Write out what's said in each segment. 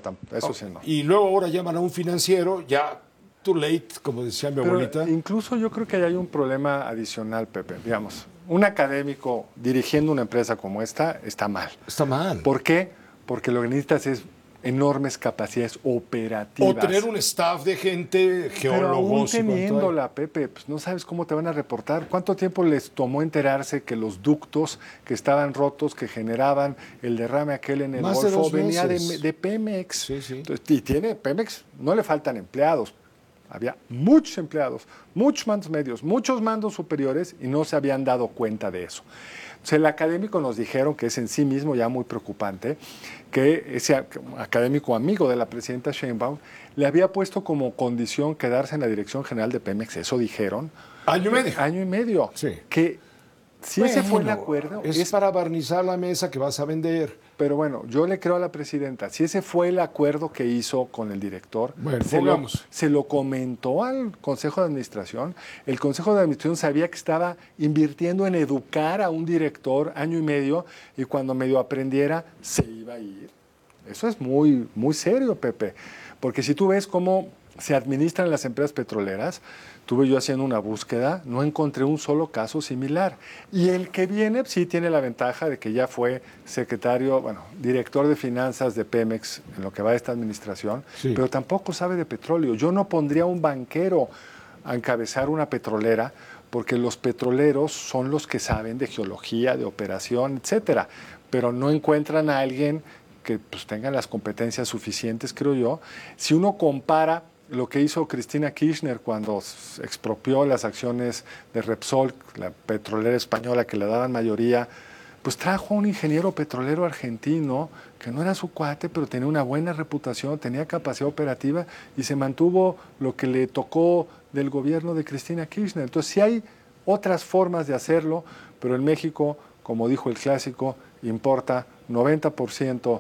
eso sí no. Y luego ahora llaman a un financiero, ya too late, como decía mi abuelita. Incluso yo creo que hay un problema adicional, Pepe. Digamos, un académico dirigiendo una empresa como esta está mal. Está mal. ¿Por qué? Porque lo que necesitas es enormes capacidades operativas. O tener un staff de gente, Pero aún geólogos. teniéndola, Pepe, pues no sabes cómo te van a reportar. ¿Cuánto tiempo les tomó enterarse que los ductos que estaban rotos, que generaban el derrame aquel en el Más de Golfo, 2 venía meses. de Pemex? Sí, sí. Entonces, y tiene Pemex, no le faltan empleados. Había muchos empleados, muchos mandos medios, muchos mandos superiores y no se habían dado cuenta de eso. Entonces, el académico nos dijeron, que es en sí mismo ya muy preocupante, que ese académico amigo de la presidenta Sheinbaum le había puesto como condición quedarse en la dirección general de Pemex, eso dijeron. Año y medio. Año y medio. Sí. Que si ese fue el acuerdo... Es para barnizar la mesa que vas a vender. Pero bueno, yo le creo a la presidenta, si ese fue el acuerdo que hizo con el director, Bueno, se lo comentó al Consejo de Administración. El Consejo de Administración sabía que estaba invirtiendo en educar a un director año y medio y cuando medio aprendiera se iba a ir. Eso es muy, muy serio, Pepe, porque si tú ves cómo se administran las empresas petroleras, estuve yo haciendo una búsqueda, no encontré un solo caso similar. Y el que viene sí tiene la ventaja de que ya fue director de finanzas de Pemex en lo que va de esta administración, sí, pero tampoco sabe de petróleo. Yo no pondría un banquero a encabezar una petrolera porque los petroleros son los que saben de geología, de operación, etcétera, pero no encuentran a alguien que pues, tenga las competencias suficientes, creo yo. Si uno compara lo que hizo Cristina Kirchner cuando expropió las acciones de Repsol, la petrolera española que le daban mayoría, pues trajo a un ingeniero petrolero argentino que no era su cuate, pero tenía una buena reputación, tenía capacidad operativa y se mantuvo lo que le tocó del gobierno de Cristina Kirchner. Entonces sí hay otras formas de hacerlo, pero en México, como dijo el clásico, importa 90%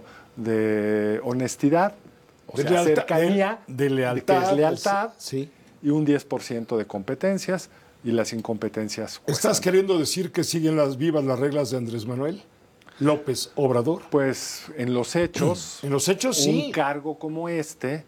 de honestidad, o sea, cercanía, de lealtad, de que es lealtad, sí, y un 10% de competencias, y las incompetencias cuestan. ¿Estás queriendo decir que siguen vivas las reglas de Andrés Manuel López Obrador? Pues en los hechos, en los hechos sí. Un cargo como este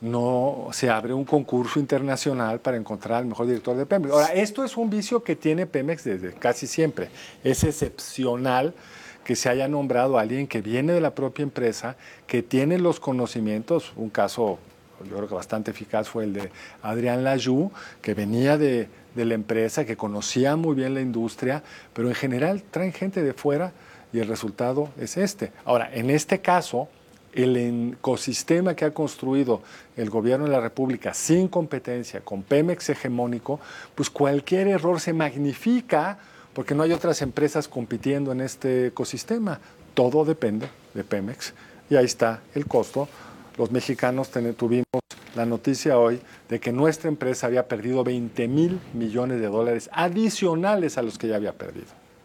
no se abre un concurso internacional para encontrar al mejor director de Pemex. Ahora, esto es un vicio que tiene Pemex desde casi siempre. Es excepcional que se haya nombrado a alguien que viene de la propia empresa, que tiene los conocimientos. Un caso, yo creo que bastante eficaz fue el de Adrián Layú, que venía de la empresa, que conocía muy bien la industria, pero en general traen gente de fuera y el resultado es este. Ahora, en este caso, el ecosistema que ha construido el gobierno de la República sin competencia, con Pemex hegemónico, pues cualquier error se magnifica porque no hay otras empresas compitiendo en este ecosistema. Todo depende de Pemex y ahí está el costo. Los mexicanos tuvimos la noticia hoy de que nuestra empresa había perdido 20,000 millones de dólares adicionales a los que ya había perdido.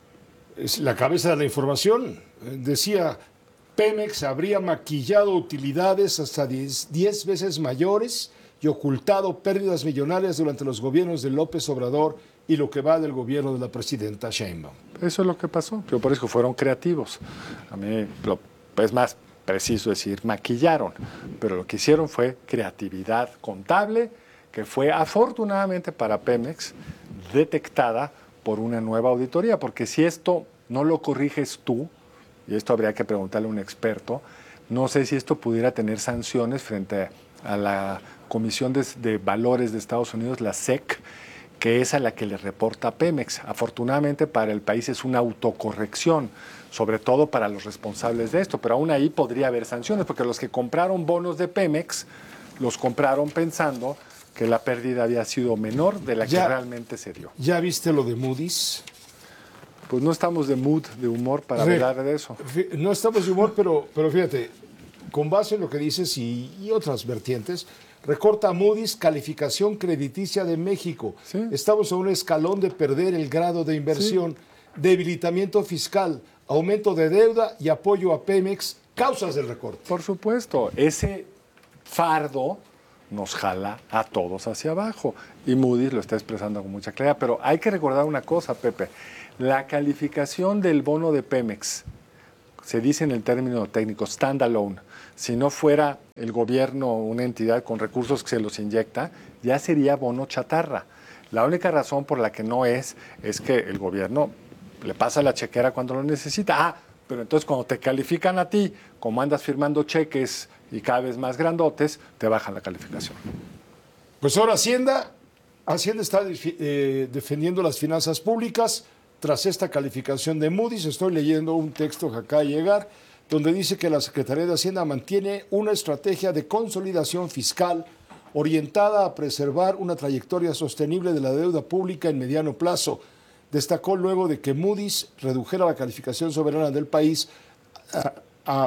Es la cabeza de la información. Decía, Pemex habría maquillado utilidades hasta 10 veces mayores y ocultado pérdidas millonarias durante los gobiernos de López Obrador y lo que va del gobierno de la presidenta Sheinbaum. Eso es lo que pasó. Yo por eso fueron creativos. A mí es más preciso decir maquillaron, pero lo que hicieron fue creatividad contable que fue afortunadamente para Pemex detectada por una nueva auditoría, porque si esto no lo corriges tú, y esto habría que preguntarle a un experto, no sé si esto pudiera tener sanciones frente a la Comisión de Valores de Estados Unidos, la SEC, que es a la que le reporta Pemex. Afortunadamente para el país es una autocorrección, sobre todo para los responsables de esto, pero aún ahí podría haber sanciones, porque los que compraron bonos de Pemex los compraron pensando que la pérdida había sido menor de la que realmente se dio. ¿Ya viste lo de Moody's? Pues no estamos de mood, de humor para hablar de eso. No estamos de humor, pero fíjate, con base en lo que dices y otras vertientes, recorta Moody's calificación crediticia de México. ¿Sí? Estamos a un escalón de perder el grado de inversión, sí, debilitamiento fiscal, aumento de deuda y apoyo a Pemex, causas del recorte. Por supuesto, ese fardo nos jala a todos hacia abajo y Moody's lo está expresando con mucha claridad, pero hay que recordar una cosa, Pepe, la calificación del bono de Pemex, se dice en el término técnico standalone, si no fuera el gobierno una entidad con recursos que se los inyecta, ya sería bono chatarra. La única razón por la que no es que el gobierno le pasa la chequera cuando lo necesita. Pero entonces cuando te califican a ti, como andas firmando cheques y cada vez más grandotes, te bajan la calificación. Pues ahora Hacienda está defendiendo las finanzas públicas tras esta calificación de Moody's. Estoy leyendo un texto que acaba de llegar, donde dice que la Secretaría de Hacienda mantiene una estrategia de consolidación fiscal orientada a preservar una trayectoria sostenible de la deuda pública en mediano plazo. Destacó luego de que Moody's redujera la calificación soberana del país a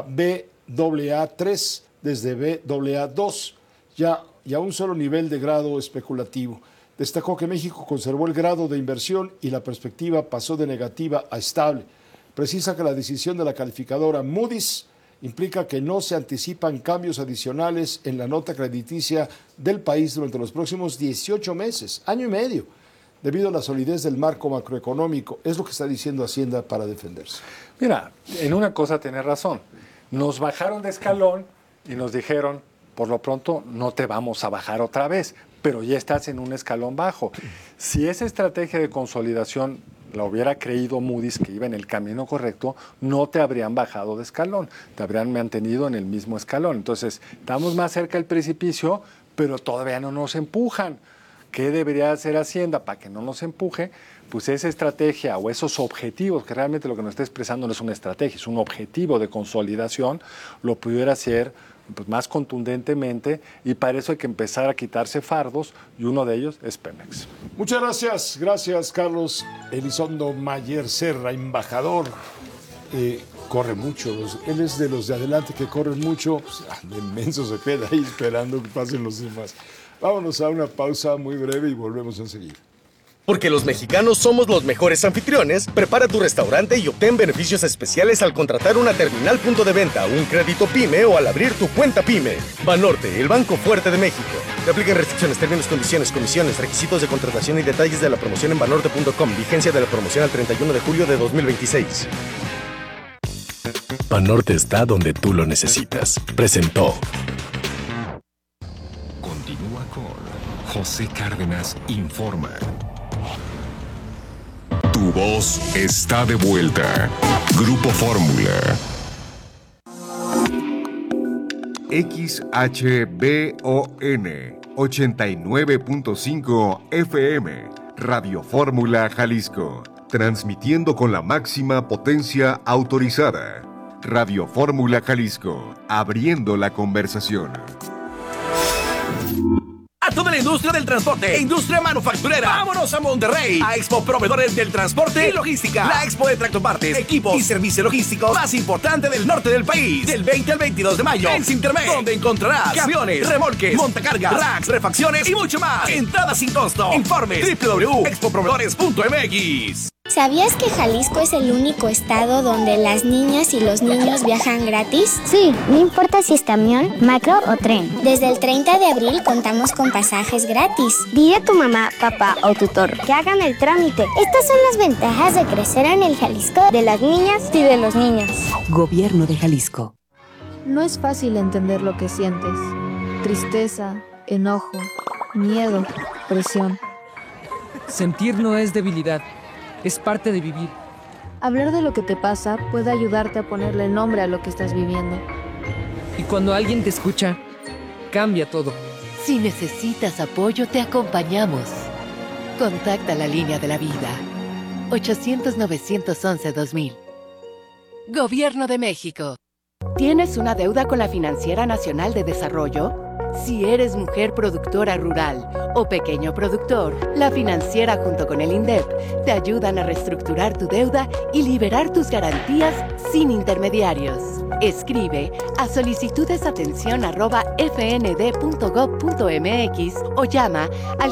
Baa3 desde Baa2, ya a un solo nivel de grado especulativo. Destacó que México conservó el grado de inversión y la perspectiva pasó de negativa a estable. Precisa que la decisión de la calificadora Moody's implica que no se anticipan cambios adicionales en la nota crediticia del país durante los próximos 18 meses, año y medio, debido a la solidez del marco macroeconómico. Es lo que está diciendo Hacienda para defenderse. Mira, en una cosa tiene razón. Nos bajaron de escalón y nos dijeron, por lo pronto no te vamos a bajar otra vez, pero ya estás en un escalón bajo. Si esa estrategia de consolidación la hubiera creído Moody's que iba en el camino correcto, no te habrían bajado de escalón, te habrían mantenido en el mismo escalón. Entonces, estamos más cerca del precipicio, pero todavía no nos empujan. ¿Qué debería hacer Hacienda para que no nos empuje? Pues esa estrategia o esos objetivos, que realmente lo que nos está expresando no es una estrategia, es un objetivo de consolidación, lo pudiera hacer pues, más contundentemente, y para eso hay que empezar a quitarse fardos, y uno de ellos es Pemex. Muchas gracias. Gracias, Carlos Elizondo Mayer Serra, embajador. Corre mucho, él es de los de adelante que corren mucho, pues, de inmenso se queda ahí esperando que pasen los demás. Vámonos a una pausa muy breve y volvemos enseguida. Porque los mexicanos somos los mejores anfitriones, prepara tu restaurante y obtén beneficios especiales al contratar una terminal punto de venta, un crédito PYME o al abrir tu cuenta PYME. Banorte, el banco fuerte de México. Te aplican restricciones, términos, condiciones, comisiones, requisitos de contratación y detalles de la promoción en banorte.com. Vigencia de la promoción al 31 de julio de 2026. Banorte está donde tú lo necesitas. Presentó. Continúa con José Cárdenas Informa. Tu voz está de vuelta. Grupo Fórmula. XHBON 89.5 FM. Radio Fórmula Jalisco. Transmitiendo con la máxima potencia autorizada. Radio Fórmula Jalisco. Abriendo la conversación. A toda la industria del transporte e industria manufacturera. ¡Vámonos a Monterrey! A Expo Proveedores del Transporte y Logística. La expo de tractopartes, equipos y servicio logístico más importante del norte del país. Del 20 al 22 de mayo en Cintermex, donde encontrarás camiones, remolques, montacargas, racks, refacciones y mucho más. Entrada sin costo. Informes www.expoproveedores.mx. ¿Sabías que Jalisco es el único estado donde las niñas y los niños viajan gratis? Sí, no importa si es camión, macro o tren. Desde el 30 de abril contamos con pasajes gratis. Dile a tu mamá, papá o tutor que hagan el trámite. Estas son las ventajas de crecer en el Jalisco de las niñas y de los niños. Gobierno de Jalisco. No es fácil entender lo que sientes. Tristeza, enojo, miedo, presión. Sentir no es debilidad. Es parte de vivir. Hablar de lo que te pasa puede ayudarte a ponerle nombre a lo que estás viviendo. Y cuando alguien te escucha, cambia todo. Si necesitas apoyo, te acompañamos. Contacta la línea de la vida. 800-911-2000. Gobierno de México. ¿Tienes una deuda con la Financiera Nacional de Desarrollo? Si eres mujer productora rural o pequeño productor, la financiera junto con el INDEP te ayudan a reestructurar tu deuda y liberar tus garantías sin intermediarios. Escribe a solicitudesatención@fnd.gov.mx o llama al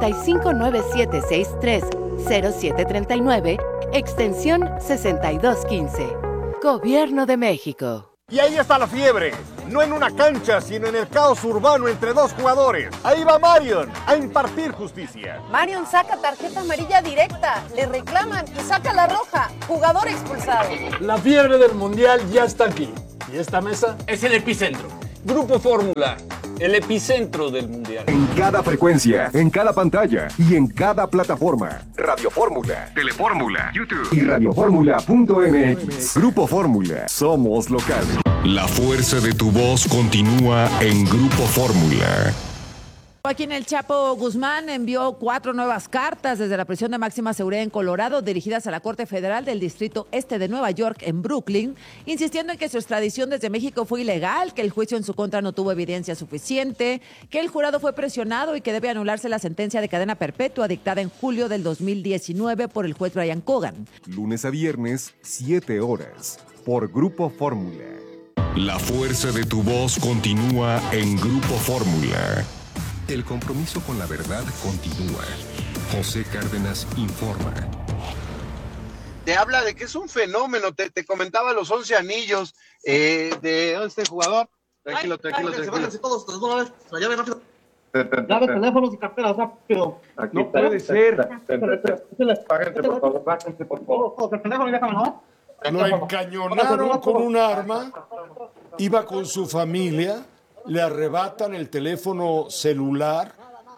5597630739, extensión 6215. Gobierno de México. Y ahí está la fiebre, no en una cancha, sino en el caos urbano entre dos jugadores. Ahí va Marion a impartir justicia. Marion saca tarjeta amarilla directa, le reclaman y saca la roja. Jugador expulsado. La fiebre del mundial ya está aquí. ¿Y esta mesa? Es el epicentro. Grupo Fórmula, el epicentro del mundial. En cada frecuencia, en cada pantalla y en cada plataforma. Radio Fórmula, Telefórmula, YouTube y radioformula.mx. Grupo Fórmula, somos local. La fuerza de tu voz continúa en Grupo Fórmula. Joaquín El Chapo Guzmán envió 4 nuevas cartas desde la prisión de máxima seguridad en Colorado dirigidas a la Corte Federal del Distrito Este de Nueva York en Brooklyn, insistiendo en que su extradición desde México fue ilegal, que el juicio en su contra no tuvo evidencia suficiente, que el jurado fue presionado y que debe anularse la sentencia de cadena perpetua dictada en julio del 2019 por el juez Brian Cogan. Lunes a viernes, 7 horas, por Grupo Fórmula. La fuerza de tu voz continúa en Grupo Fórmula. El compromiso con la verdad continúa. José Cárdenas informa. Te habla de que es un fenómeno. Te comentaba los 11 anillos de este jugador. Tranquilo. Bájense todos de una vez. La llave rápido. Llave, teléfonos y carteras rápido. No puede ser. Bájense, por favor. Lo encañonaron con un arma, iba con su familia, le arrebatan el teléfono celular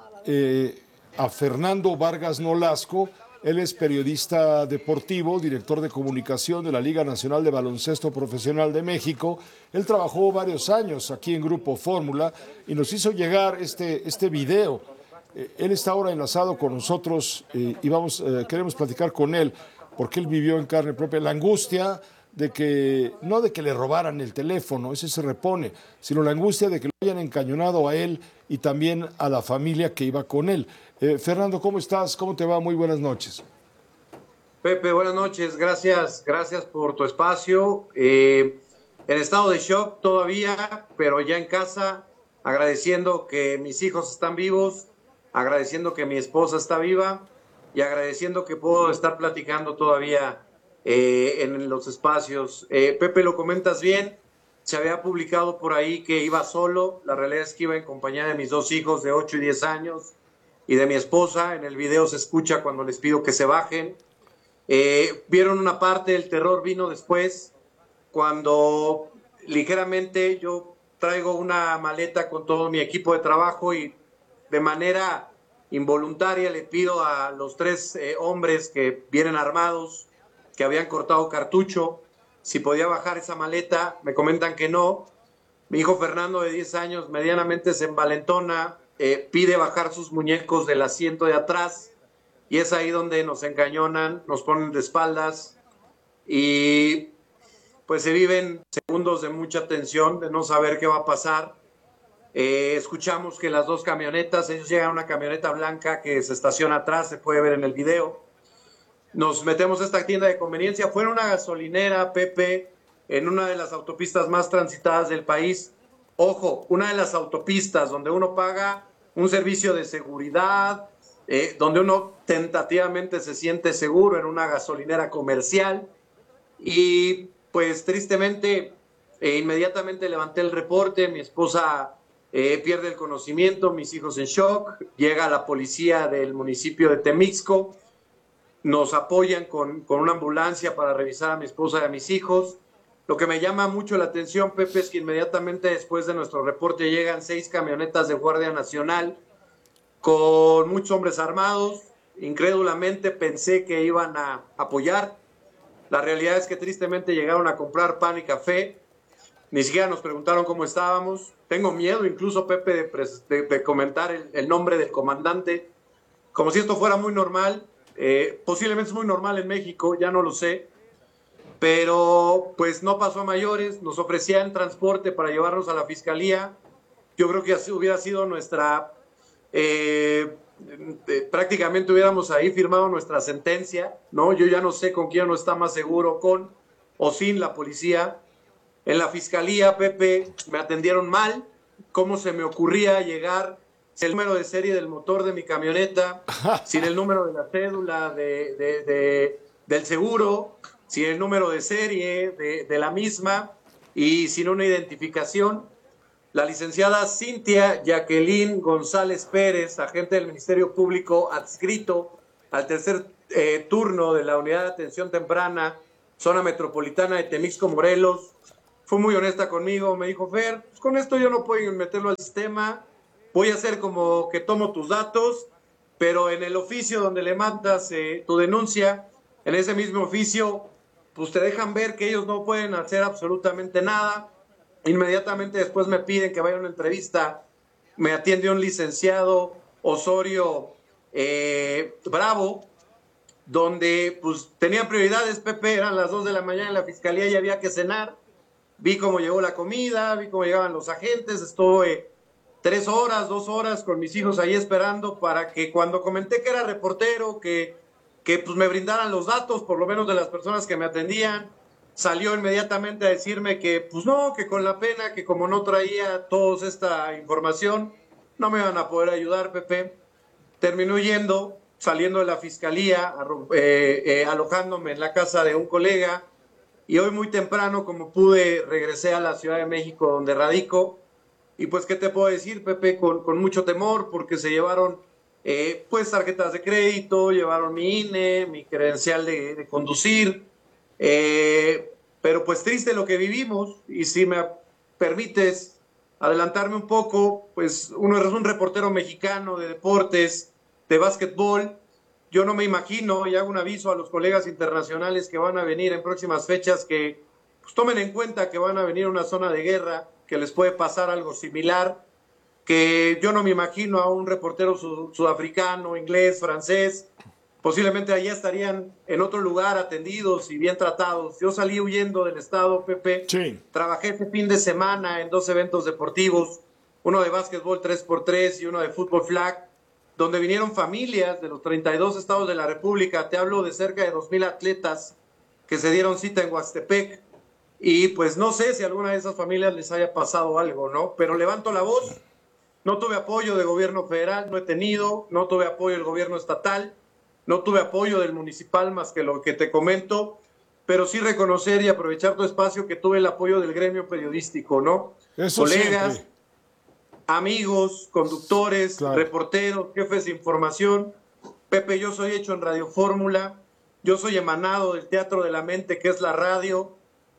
a Fernando Vargas Nolasco. Él es periodista deportivo, director de comunicación de la Liga Nacional de Baloncesto Profesional de México. Él trabajó varios años aquí en Grupo Fórmula y nos hizo llegar este video. Él está ahora enlazado con nosotros y queremos platicar con él porque él vivió en carne propia la angustia de que, no de que le robaran el teléfono, ese se repone, sino la angustia de que lo hayan encañonado a él y también a la familia que iba con él. Fernando, ¿cómo estás? ¿Cómo te va? Muy buenas noches. Pepe, buenas noches, gracias por tu espacio. En estado de shock todavía, pero ya en casa, agradeciendo que mis hijos están vivos, agradeciendo que mi esposa está viva y agradeciendo que puedo estar platicando todavía en los espacios. Pepe, lo comentas bien, se había publicado por ahí que iba solo, la realidad es que iba en compañía de mis 2 hijos de 8 y 10 años y de mi esposa. En el video se escucha cuando les pido que se bajen. Vieron una parte, el terror vino después, cuando ligeramente yo traigo una maleta con todo mi equipo de trabajo y de manera involuntaria le pido a los 3 hombres que vienen armados, que habían cortado cartucho, si podía bajar esa maleta. Me comentan que no. Mi hijo Fernando, de 10 años, medianamente se envalentona, pide bajar sus muñecos del asiento de atrás, y es ahí donde nos encañonan, nos ponen de espaldas, y pues se viven segundos de mucha tensión, de no saber qué va a pasar. Escuchamos que las 2 camionetas, ellos llegan a una camioneta blanca que se estaciona atrás, se puede ver en el video. Nos metemos a esta tienda de conveniencia. Fue en una gasolinera, Pepe, en una de las autopistas más transitadas del país. Ojo, una de las autopistas donde uno paga un servicio de seguridad, donde uno tentativamente se siente seguro, en una gasolinera comercial. Y pues tristemente, inmediatamente levanté el reporte. Mi esposa pierde el conocimiento, mis hijos en shock. Llega la policía del municipio de Temixco. Nos apoyan con una ambulancia para revisar a mi esposa y a mis hijos. Lo que me llama mucho la atención, Pepe, es que inmediatamente después de nuestro reporte llegan 6 camionetas de Guardia Nacional con muchos hombres armados. Incrédulamente pensé que iban a apoyar. La realidad es que tristemente llegaron a comprar pan y café. Ni siquiera nos preguntaron cómo estábamos. Tengo miedo incluso, Pepe, de comentar el nombre del comandante, como si esto fuera muy normal. Posiblemente es muy normal en México, ya no lo sé, pero pues no pasó a mayores. Nos ofrecían transporte para llevarnos a la fiscalía. Yo creo que así hubiera sido nuestra, prácticamente hubiéramos ahí firmado nuestra sentencia, ¿no? Yo ya no sé con quién uno está más seguro, con o sin la policía. En la fiscalía, Pepe, me atendieron mal. ¿Cómo se me ocurría llegar el número de serie del motor de mi camioneta, sin el número de la cédula del seguro, sin el número de serie de la misma y sin una identificación? La licenciada Cintia Jacqueline González Pérez, agente del Ministerio Público adscrito al tercer turno de la Unidad de Atención Temprana, Zona Metropolitana de Temixco, Morelos, fue muy honesta conmigo, me dijo, Fer, pues con esto yo no puedo meterlo al sistema, voy a hacer como que tomo tus datos, pero en el oficio donde le mandas tu denuncia, en ese mismo oficio, pues te dejan ver que ellos no pueden hacer absolutamente nada. Inmediatamente después me piden que vaya a una entrevista, me atiende un licenciado Osorio Bravo, donde pues tenía prioridades, Pepe, eran las 2 de la mañana en la fiscalía y había que cenar. Vi cómo llegó la comida, vi cómo llegaban los agentes, estuve 2 horas con mis hijos ahí esperando para que cuando comenté que era reportero, que pues me brindaran los datos, por lo menos de las personas que me atendían. Salió inmediatamente a decirme que pues no, que con la pena, que como no traía toda esta información, no me iban a poder ayudar, Pepe. Terminó saliendo de la fiscalía, alojándome en la casa de un colega, y hoy muy temprano, como pude, regresé a la Ciudad de México, donde radico. Y pues, ¿qué te puedo decir, Pepe? Con mucho temor, porque se llevaron pues tarjetas de crédito, llevaron mi INE, mi credencial de conducir, pero pues triste lo que vivimos. Y si me permites adelantarme un poco, pues uno es un reportero mexicano de deportes, de básquetbol. Yo no me imagino, y hago un aviso a los colegas internacionales que van a venir en próximas fechas, que pues tomen en cuenta que van a venir a una zona de guerra, que les puede pasar algo similar, que yo no me imagino a un reportero sudafricano, inglés, francés, posiblemente allá estarían en otro lugar atendidos y bien tratados. Yo salí huyendo del estado, Pepe. Sí. Trabajé este fin de semana en 2 eventos deportivos, uno de básquetbol 3x3 y uno de fútbol flag, donde vinieron familias de los 32 estados de la República. Te hablo de cerca de 2,000 atletas que se dieron cita en Huastepec. Y pues no sé si a alguna de esas familias les haya pasado algo, ¿no? Pero levanto la voz. No tuve apoyo del gobierno federal, no he tenido, no tuve apoyo del gobierno estatal, no tuve apoyo del municipal más que lo que te comento, pero sí reconocer y aprovechar tu espacio que tuve el apoyo del gremio periodístico, ¿no? Eso colegas, siempre. Amigos, conductores, claro, reporteros, jefes de información. Pepe, yo soy hecho en Radio Fórmula, yo soy emanado del teatro de la mente, que es la radio,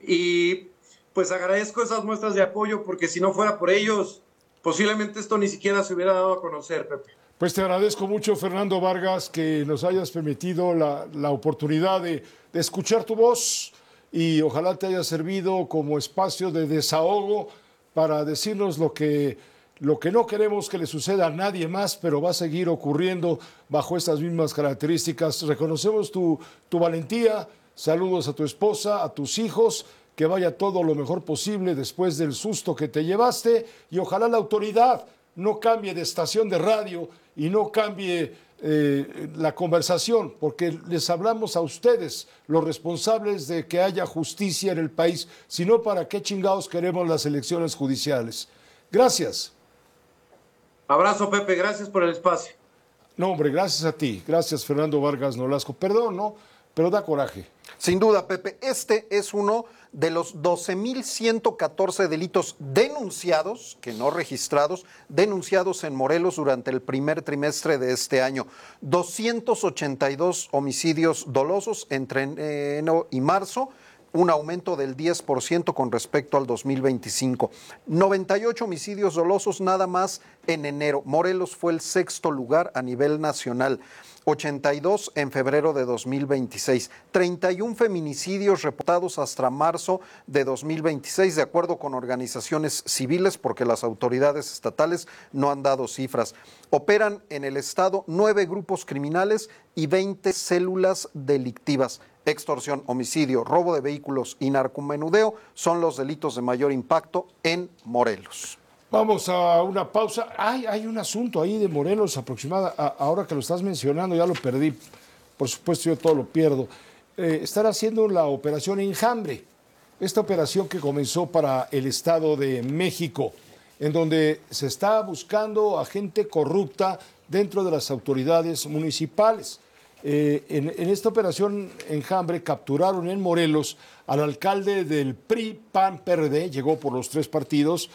y pues agradezco esas muestras de apoyo, porque si no fuera por ellos, posiblemente esto ni siquiera se hubiera dado a conocer, Pepe. Pues te agradezco mucho, Fernando Vargas, que nos hayas permitido la oportunidad de escuchar tu voz, y ojalá te haya servido como espacio de desahogo para decirnos lo que no queremos que le suceda a nadie más, pero va a seguir ocurriendo bajo estas mismas características. Reconocemos tu valentía, saludos a tu esposa, a tus hijos, que vaya todo lo mejor posible después del susto que te llevaste, y ojalá la autoridad no cambie de estación de radio y no cambie la conversación, porque les hablamos a ustedes, los responsables de que haya justicia en el país, sino para qué chingados queremos las elecciones judiciales. Gracias. Abrazo, Pepe, gracias por el espacio. No, hombre, gracias a ti. Gracias, Fernando Vargas Nolasco. Perdón, ¿no? Pero da coraje. Sin duda, Pepe. Este es uno de los 12,114 delitos denunciados, que no registrados, denunciados en Morelos durante el primer trimestre de este año. 282 homicidios dolosos entre enero y marzo, un aumento del 10% con respecto al 2025. 98 homicidios dolosos nada más en enero. Morelos fue el 6º lugar a nivel nacional. 82 en febrero de 2026. 31 feminicidios reportados hasta marzo de 2026, de acuerdo con organizaciones civiles, porque las autoridades estatales no han dado cifras. Operan en el estado 9 grupos criminales y 20 células delictivas. Extorsión, homicidio, robo de vehículos y narcomenudeo son los delitos de mayor impacto en Morelos. Vamos a una pausa. Hay un asunto ahí de Morelos aproximada. Ahora que lo estás mencionando, ya lo perdí. Por supuesto, yo todo lo pierdo. Están haciendo la operación Enjambre. Esta operación que comenzó para el Estado de México, en donde se está buscando a gente corrupta dentro de las autoridades municipales. En esta operación Enjambre capturaron en Morelos al alcalde del PRI, PAN, PRD, llegó por los 3 partidos,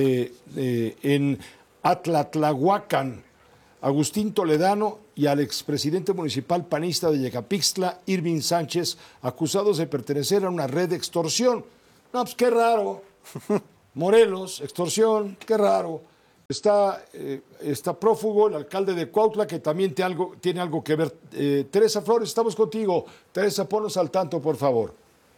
en Atlatlahuacan, Agustín Toledano, y al expresidente municipal panista de Yecapixtla, Irving Sánchez, acusados de pertenecer a una red de extorsión. No, pues qué raro. Morelos, extorsión, qué raro. Está prófugo el alcalde de Cuautla, que también tiene algo que ver. Teresa Flores, estamos contigo. Teresa, ponnos al tanto, por favor.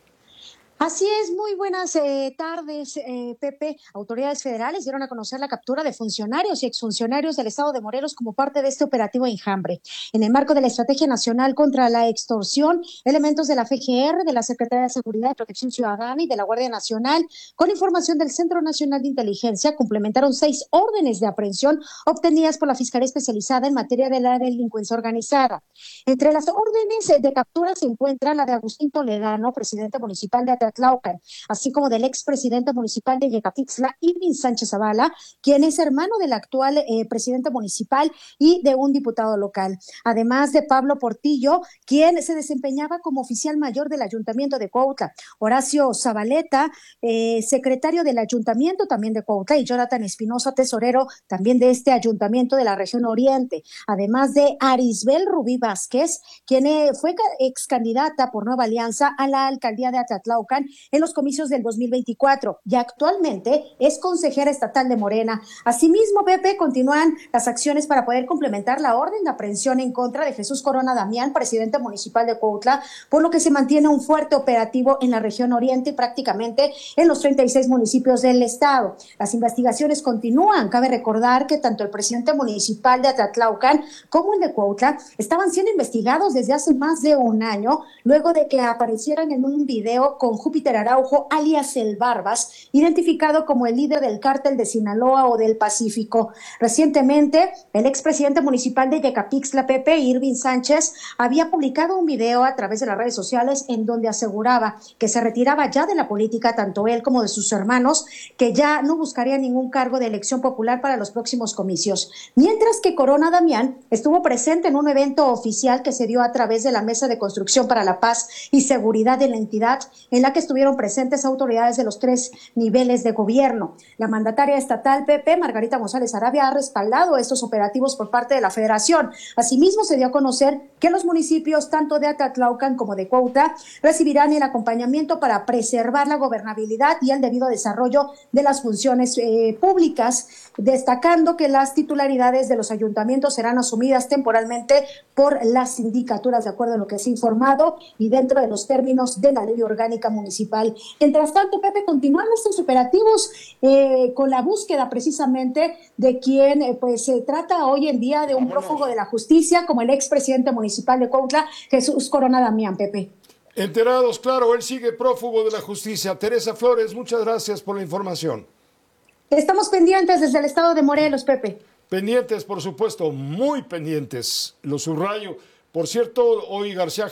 Así es, muy buenas tardes, Pepe. Autoridades federales dieron a conocer la captura de funcionarios y exfuncionarios del estado de Morelos como parte de este operativo Enjambre. En el marco de la Estrategia Nacional contra la Extorsión, elementos de la FGR, de la Secretaría de Seguridad y Protección Ciudadana y de la Guardia Nacional, con información del Centro Nacional de Inteligencia, complementaron 6 órdenes de aprehensión obtenidas por la Fiscalía Especializada en materia de la delincuencia organizada. Entre las órdenes de captura se encuentra la de Agustín Toledano, presidente municipal de Atlaucan, así como del expresidente municipal de Yecapixtla, Irving Sánchez Zavala, quien es hermano del actual presidente municipal y de un diputado local. Además de Pablo Portillo, quien se desempeñaba como oficial mayor del Ayuntamiento de Cuautla, Horacio Zabaleta, secretario del Ayuntamiento también de Cuautla, y Jonathan Espinosa, tesorero también de este Ayuntamiento de la región Oriente. Además de Arisbel Rubí Vázquez, quien fue ex candidata por Nueva Alianza a la alcaldía de Atlaucan en los comicios del 2024 y actualmente es consejera estatal de Morena. Asimismo, Pepe, continúan las acciones para poder complementar la orden de aprehensión en contra de Jesús Corona Damián, presidente municipal de Cuautla, por lo que se mantiene un fuerte operativo en la región Oriente y prácticamente en los 36 municipios del estado. Las investigaciones continúan. Cabe recordar que tanto el presidente municipal de Atlaucan como el de Cuautla estaban siendo investigados desde hace más de un año, luego de que aparecieran en un video con Júpiter Araujo, alias El Barbas, identificado como el líder del cártel de Sinaloa o del Pacífico. Recientemente, el expresidente municipal de Yecapixtla, Pepe, Irving Sánchez, había publicado un video a través de las redes sociales en donde aseguraba que se retiraba ya de la política, tanto él como de sus hermanos, que ya no buscaría ningún cargo de elección popular para los próximos comicios. Mientras que Corona Damián estuvo presente en un evento oficial que se dio a través de la Mesa de Construcción para la Paz y Seguridad de la entidad, en la que estuvieron presentes autoridades de los 3 niveles de gobierno. La mandataria estatal, Pepe, Margarita González Arabia, ha respaldado estos operativos por parte de la Federación. Asimismo, se dio a conocer que los municipios, tanto de Atlaucan como de Cuautla, recibirán el acompañamiento para preservar la gobernabilidad y el debido desarrollo de las funciones públicas, destacando que las titularidades de los ayuntamientos serán asumidas temporalmente por las sindicaturas, de acuerdo a lo que se ha informado y dentro de los términos de la ley orgánica municipal. Mientras tanto, Pepe, continúan estos operativos con la búsqueda precisamente de quien se trata hoy en día de un prófugo de la justicia, como el expresidente municipal de Cuautla, Jesús Corona Damián, Pepe. Enterados, claro, él sigue prófugo de la justicia. Teresa Flores, muchas gracias por la información. Estamos pendientes desde el estado de Morelos, Pepe. Pendientes, por supuesto, muy pendientes, lo subrayo. Por cierto, hoy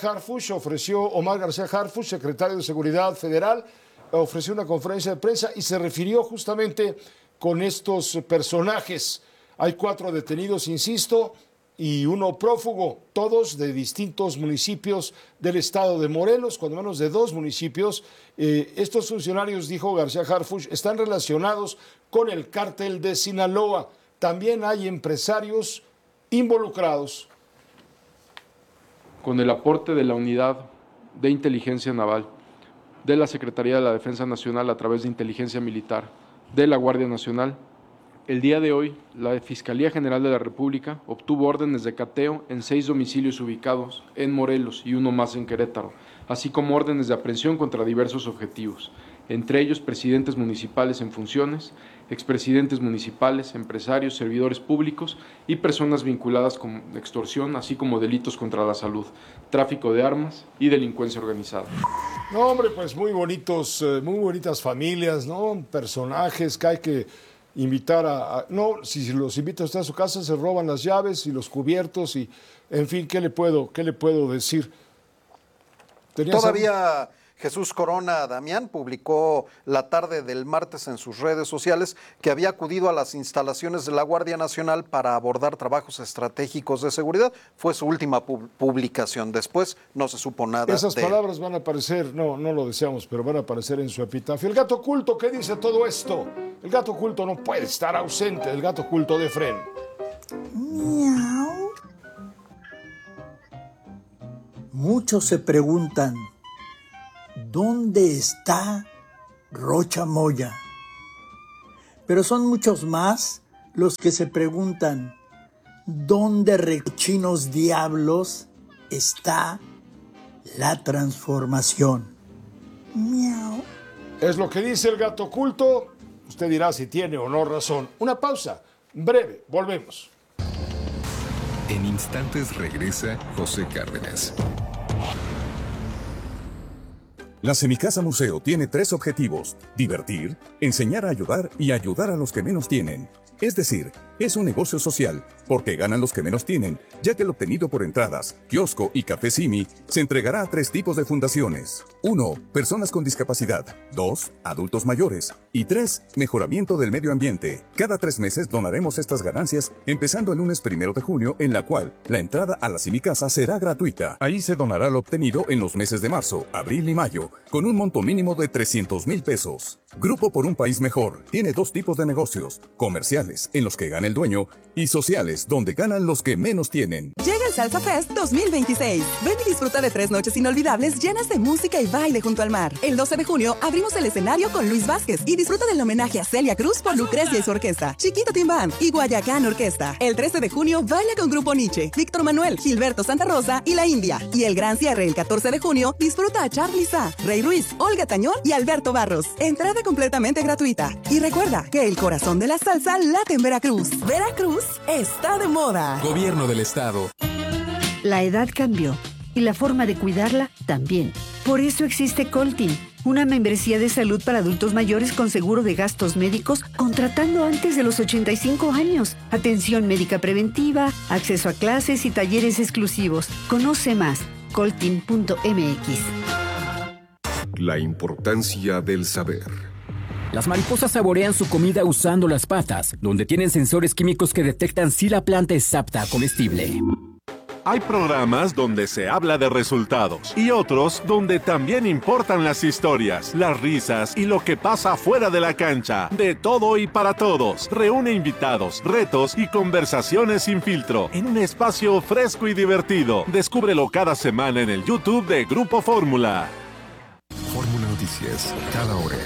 Omar García Harfuch, secretario de Seguridad Federal, ofreció una conferencia de prensa y se refirió justamente con estos personajes. Hay 4 detenidos, insisto, y 1 prófugo, todos de distintos municipios del estado de Morelos, cuando menos de 2 municipios. Estos funcionarios, dijo García Harfuch, están relacionados con el cártel de Sinaloa. También hay empresarios involucrados. Con el aporte de la Unidad de Inteligencia Naval, de la Secretaría de la Defensa Nacional a través de Inteligencia Militar, de la Guardia Nacional, el día de hoy la Fiscalía General de la República obtuvo órdenes de cateo en 6 domicilios ubicados en Morelos y 1 más en Querétaro, así como órdenes de aprehensión contra diversos objetivos, entre ellos presidentes municipales en funciones, expresidentes municipales, empresarios, servidores públicos y personas vinculadas con extorsión, así como delitos contra la salud, tráfico de armas y delincuencia organizada. No, hombre, pues muy bonitas familias, ¿no? Personajes que hay que invitar no, si los invita usted a su casa, se roban las llaves y los cubiertos y, en fin, ¿qué le puedo decir? Todavía Jesús Corona Damián publicó la tarde del martes en sus redes sociales que había acudido a las instalaciones de la Guardia Nacional para abordar trabajos estratégicos de seguridad. Fue su última publicación. Después no se supo nada. Esas palabras van a aparecer, no lo deseamos, pero van a aparecer en su epitafio. El gato oculto, ¿qué dice todo esto? El gato oculto no puede estar ausente, el gato oculto de Fren. Miau. Muchos se preguntan, ¿dónde está Rocha Moya. Pero son muchos más los que se preguntan, ¿dónde recochinos diablos está la transformación? Miau. Es lo que dice el gato oculto. Usted dirá si tiene o no razón. Una pausa breve, volvemos. En instantes regresa José Cárdenas. La Semicasa Museo tiene 3 objetivos: divertir, enseñar a ayudar y ayudar a los que menos tienen. Es decir, es un negocio social, porque ganan los que menos tienen, ya que el obtenido por entradas, kiosco y café Simi se entregará a 3 tipos de fundaciones. 1. Personas con discapacidad. 2. Adultos mayores. Y 3. Mejoramiento del medio ambiente. Cada 3 meses donaremos estas ganancias, empezando el lunes 1 de junio, en la cual la entrada a la Semicasa será gratuita. Ahí se donará lo obtenido en los meses de marzo, abril y mayo, con un monto mínimo de 300,000 pesos. Grupo por un País Mejor tiene 2 tipos de negocios: comerciales, en los que gana el dueño, y sociales, donde ganan los que menos tienen. Llega el Salsa Fest 2026. Ven y disfruta de 3 noches inolvidables llenas de música y baile junto al mar. El 12 de junio abrimos el escenario con Luis Vázquez y disfruta del homenaje a Celia Cruz por Lucrecia y su orquesta, Chiquito Team Band y Guayacán Orquesta. El 13 de junio baila con Grupo Nietzsche, Víctor Manuel, Gilberto Santa Rosa y La India. Y el gran cierre el 14 de junio disfruta a Charly Sa, Rey Ruiz, Olga Tañón y Alberto Barros. Entrada completamente gratuita. Y recuerda que el corazón de la salsa late en Veracruz. Veracruz está de moda. Gobierno del Estado. La edad cambió y la forma de cuidarla también. Por eso existe Coltin, una membresía de salud para adultos mayores con seguro de gastos médicos contratando antes de los 85 años. Atención médica preventiva, acceso a clases y talleres exclusivos. Conoce más, coltin.mx. La importancia del saber. Las mariposas saborean su comida usando las patas, donde tienen sensores químicos que detectan si la planta es apta a comestible. Hay programas donde se habla de resultados y otros donde también importan las historias, las risas y lo que pasa fuera de la cancha. De todo y para todos. Reúne invitados, retos y conversaciones sin filtro en un espacio fresco y divertido. Descúbrelo cada semana en el YouTube de Grupo Fórmula. Fórmula Noticias, cada hora.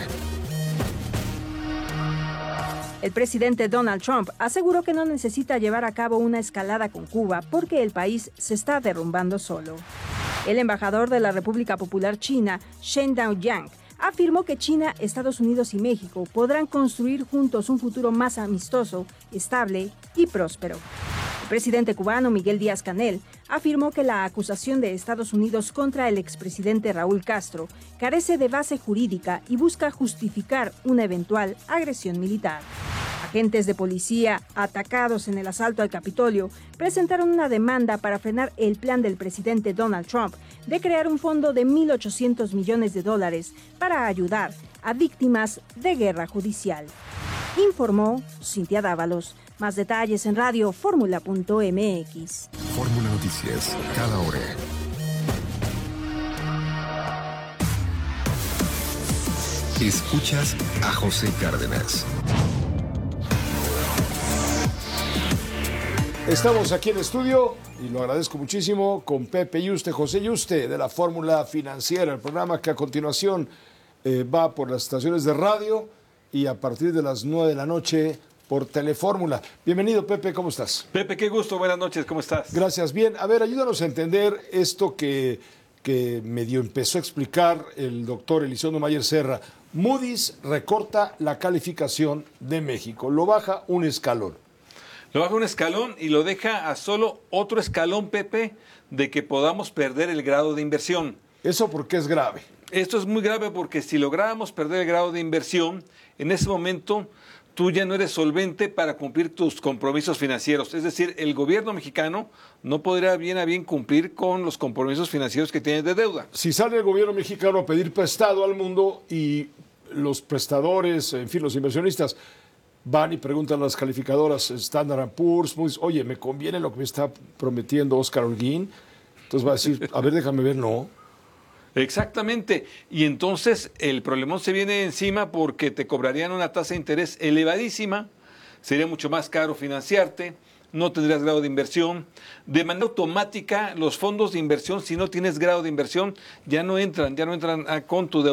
El presidente Donald Trump aseguró que no necesita llevar a cabo una escalada con Cuba porque el país se está derrumbando solo. El embajador de la República Popular China, Shen Daoyang, afirmó que China, Estados Unidos y México podrán construir juntos un futuro más amistoso, estable y próspero. El presidente cubano Miguel Díaz-Canel afirmó que la acusación de Estados Unidos contra el expresidente Raúl Castro carece de base jurídica y busca justificar una eventual agresión militar. Agentes de policía atacados en el asalto al Capitolio presentaron una demanda para frenar el plan del presidente Donald Trump de crear un fondo de $1.800 millones para ayudar a víctimas de guerra judicial. Informó Cintia Dávalos. Más detalles en radioformula.mx. Fórmula Noticias, cada hora. Escuchas a José Cárdenas. Estamos aquí en el estudio y lo agradezco muchísimo con Pepe Yuste, José Yuste de la Fórmula Financiera, el programa que a continuación va por las estaciones de radio y a partir de las 9 de la noche por Telefórmula. Bienvenido, Pepe, ¿cómo estás? Pepe, qué gusto, buenas noches, ¿cómo estás? Gracias, bien. A ver, ayúdanos a entender esto que medio empezó a explicar el doctor Elizondo Mayer Serra. Moody's recorta la calificación de México, lo baja un escalón. Lo baja un escalón y lo deja a solo otro escalón, Pepe, de que podamos perder el grado de inversión. ¿Eso por qué es grave? Esto es muy grave porque si lográramos perder el grado de inversión, en ese momento tú ya no eres solvente para cumplir tus compromisos financieros. Es decir, el gobierno mexicano no podrá bien a bien cumplir con los compromisos financieros que tiene de deuda. Si sale el gobierno mexicano a pedir prestado al mundo y los prestadores, en fin, los inversionistas, van y preguntan a las calificadoras Standard & Poor's, Moody's, oye, ¿me conviene lo que me está prometiendo Oscar Holguín? Entonces va a decir, a ver, déjame ver, no. Exactamente, y entonces el problemón se viene encima porque te cobrarían una tasa de interés elevadísima, sería mucho más caro financiarte, no tendrías grado de inversión. De manera automática, los fondos de inversión, si no tienes grado de inversión, ya no entran con tu deuda.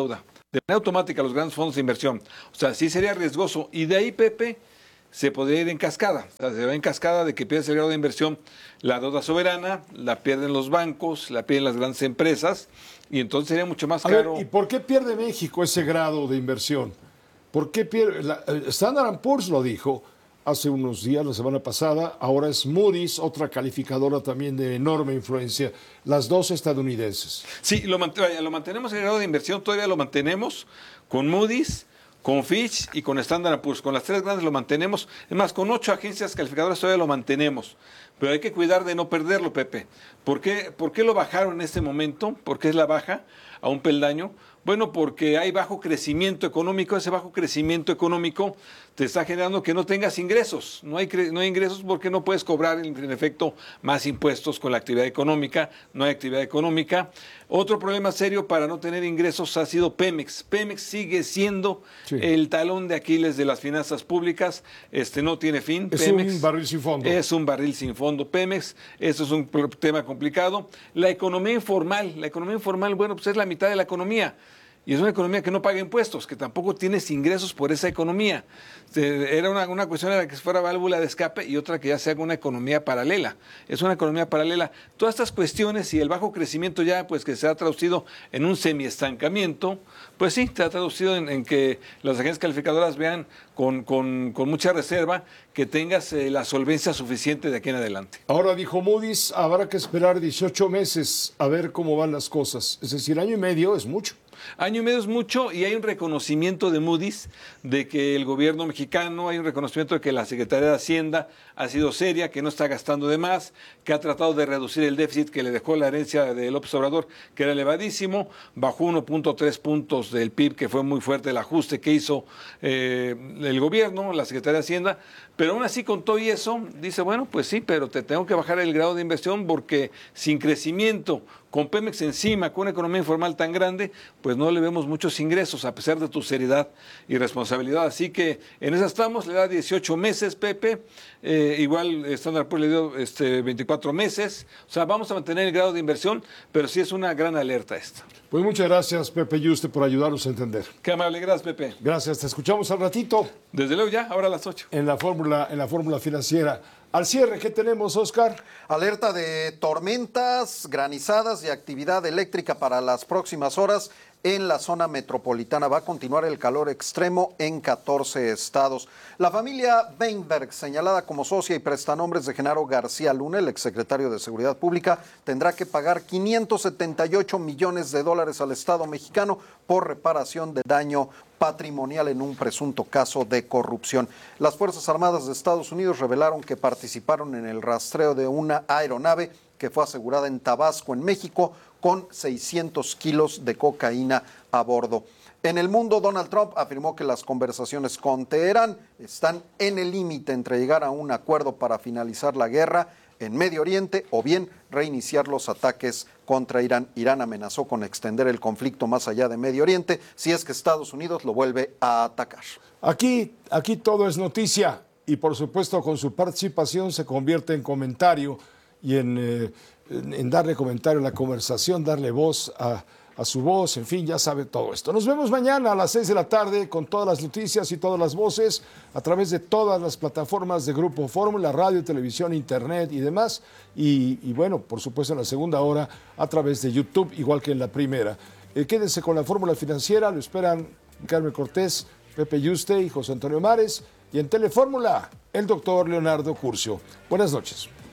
de manera automática a los grandes fondos de inversión. O sea, sí sería riesgoso. Y de ahí, Pepe, se podría ir en cascada. O sea, se va en cascada de que pierdes el grado de inversión, la deuda soberana, la pierden los bancos, la pierden las grandes empresas, y entonces sería mucho más caro. ¿Y por qué pierde México ese grado de inversión? ¿Por qué pierde? Standard & Poor's lo dijo hace unos días, la semana pasada, ahora es Moody's, otra calificadora también de enorme influencia, las dos estadounidenses. Sí, lo mantenemos el grado de inversión, todavía lo mantenemos con Moody's, con Fitch y con Standard & Poor's. Con las tres grandes lo mantenemos. Es más, con 8 agencias calificadoras todavía lo mantenemos. Pero hay que cuidar de no perderlo, Pepe. ¿Por qué lo bajaron en este momento? ¿Por qué es la baja a un peldaño? Bueno, porque hay bajo crecimiento económico. Ese bajo crecimiento económico te está generando que no tengas ingresos. No hay ingresos porque no puedes cobrar, en efecto, más impuestos con la actividad económica. No hay actividad económica. Otro problema serio para no tener ingresos ha sido Pemex. Pemex sigue siendo el talón de Aquiles de las finanzas públicas. No tiene fin. Es Pemex un barril sin fondo. Es un barril sin fondo, Pemex. Eso es un tema complicado. La economía informal, bueno, pues es la mitad de la economía. Y es una economía que no paga impuestos, que tampoco tienes ingresos por esa economía. Era una cuestión de que fuera válvula de escape y otra que ya se haga una economía paralela. Es una economía paralela. Todas estas cuestiones y el bajo crecimiento ya, pues que se ha traducido en un semiestancamiento, pues sí, se ha traducido en que las agencias calificadoras vean con mucha reserva que tengas la solvencia suficiente de aquí en adelante. Ahora dijo Moody's, habrá que esperar 18 meses a ver cómo van las cosas. Es decir, año y medio es mucho. Año y medio es mucho y hay un reconocimiento de Moody's de que el gobierno mexicano, hay un reconocimiento de que la Secretaría de Hacienda ha sido seria, que no está gastando de más, que ha tratado de reducir el déficit que le dejó la herencia de López Obrador, que era elevadísimo, bajó 1.3 puntos del PIB, que fue muy fuerte el ajuste que hizo el gobierno, la Secretaría de Hacienda, pero aún así con todo y eso, dice, bueno, pues sí, pero te tengo que bajar el grado de inversión porque sin crecimiento, con Pemex encima, con una economía informal tan grande, pues no le vemos muchos ingresos, a pesar de tu seriedad y responsabilidad. Así que en esa estamos, le da 18 meses, Pepe, igual Standard & Poor's le dio 24 meses, o sea, vamos a mantener el grado de inversión, pero sí es una gran alerta esta. Pues muchas gracias, Pepe Yuste, por ayudarnos a entender. Qué amable, gracias, Pepe. Gracias, te escuchamos al ratito. Desde luego ya, ahora a las 8. En la fórmula financiera. Al cierre, ¿qué tenemos, Oscar? Alerta de tormentas, granizadas y actividad eléctrica para las próximas horas en la zona metropolitana. Va a continuar el calor extremo en 14 estados. La familia Weinberg, señalada como socia y prestanombres de Genaro García Luna, el exsecretario de Seguridad Pública, tendrá que pagar $578 millones al Estado mexicano por reparación de daño patrimonial en un presunto caso de corrupción. Las Fuerzas Armadas de Estados Unidos revelaron que participaron en el rastreo de una aeronave que fue asegurada en Tabasco, en México, con 600 kilos de cocaína a bordo. En el mundo, Donald Trump afirmó que las conversaciones con Teherán están en el límite entre llegar a un acuerdo para finalizar la guerra en Medio Oriente o bien reiniciar los ataques contra Irán. Irán amenazó con extender el conflicto más allá de Medio Oriente si es que Estados Unidos lo vuelve a atacar. Aquí todo es noticia y por supuesto con su participación se convierte en comentario y en darle comentario a la conversación, darle voz a su voz, en fin, ya sabe todo esto. Nos vemos mañana a las 6 de la tarde con todas las noticias y todas las voces a través de todas las plataformas de Grupo Fórmula, radio, televisión, internet y demás. Y bueno, por supuesto en la segunda hora a través de YouTube, igual que en la primera. Quédense con la Fórmula Financiera, lo esperan Carmen Cortés, Pepe Yuste y José Antonio Mares. Y en Telefórmula, el doctor Leonardo Curcio. Buenas noches.